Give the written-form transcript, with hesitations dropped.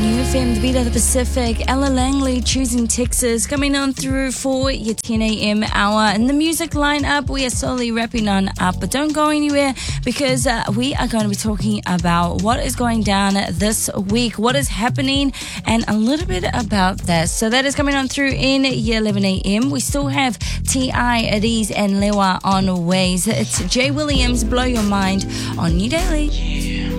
FM, the beat of the Pacific. Ella Langley, Choosing Texas, coming on through for your 10 a.m. hour. In the music lineup, we are slowly wrapping on up, but don't go anywhere because we are going to be talking about what is going down this week, what is happening, and a little bit about that. So that is coming on through in your 11 a.m. We still have T.I., Adiz, and Lewa on Ways. It's Jay Williams, Blow Your Mind on New Daily.